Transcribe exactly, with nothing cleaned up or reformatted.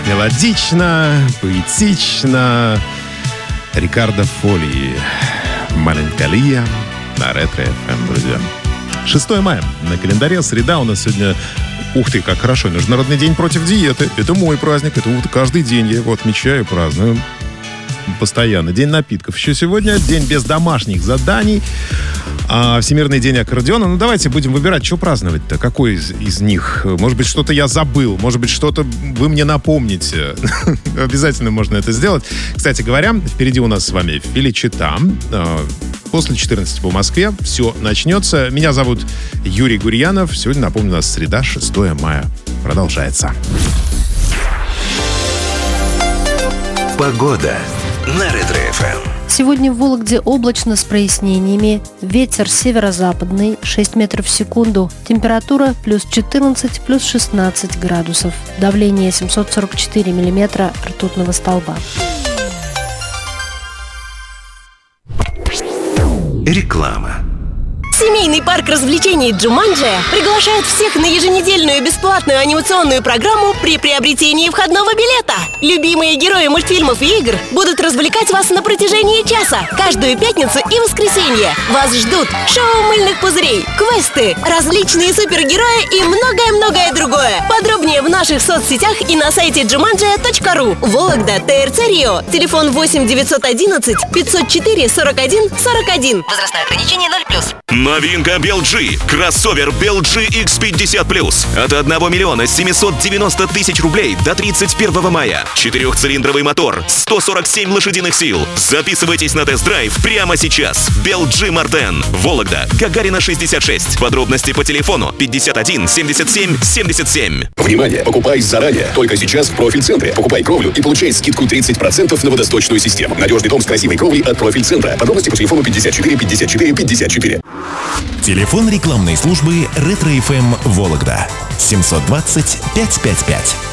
Мелодично, поэтично. Рикардо Фоли, «Меланхолия» на Ретро эф эм, друзья. шестое мая на календаре, среда у нас сегодня. Ух ты, как хорошо, Международный день против диеты. Это мой праздник, это вот каждый день я его отмечаю, праздную постоянно. День напитков еще сегодня, день без домашних заданий, а, Всемирный день аккордеона. Ну, давайте будем выбирать, что праздновать-то, какой из, из них. Может быть, что-то я забыл, может быть, что-то вы мне напомните. Обязательно можно это сделать. Кстати говоря, впереди у нас с вами Феличита. После четырнадцати по Москве все начнется. Меня зовут Юрий Гурьянов. Сегодня, напомню, у нас среда, шестое мая. Продолжается. Погода на Ретро эф эм. Сегодня в Вологде облачно с прояснениями. Ветер северо-западный, шесть метров в секунду. Температура плюс четырнадцать, плюс шестнадцать градусов. Давление семьсот сорок четыре миллиметра ртутного столба. Реклама. Семейный парк развлечений «Джуманджи» приглашает всех на еженедельную бесплатную анимационную программу при приобретении входного билета. Любимые герои мультфильмов и игр будут развлекать вас на протяжении часа, каждую пятницу и воскресенье. Вас ждут шоу мыльных пузырей, квесты, различные супергерои и многое-многое другое. Подробнее в наших соцсетях и на сайте джуманджи точка ру. Вологда, ТРЦ Рио. Телефон восемь девятьсот одиннадцать пятьсот четыре сорок один сорок один. Возрастное ограничение ноль плюс. Новинка би эл джи. Кроссовер би эл джи икс пятьдесят плюс. От одного миллиона семьсот девяносто тысяч рублей до тридцать первого мая. Четырехцилиндровый мотор, сто сорок семь лошадиных сил. Записывайтесь на тест-драйв прямо сейчас. би эл джи Мартен. Вологда, Гагарина шестьдесят шесть. Подробности по телефону пятьдесят один семьдесят семь семьдесят семь. Внимание! Покупай заранее. Только сейчас в Профиль-центре. Покупай кровлю и получай скидку тридцать процентов на водосточную систему. Надежный дом с красивой кровлей от Профиль-центра. Подробности по телефону пятьдесят четыре пятьдесят четыре пятьдесят четыре. Телефон рекламной службы Ретро эф эм Вологда семьсот двадцать пятьсот пятьдесят пять.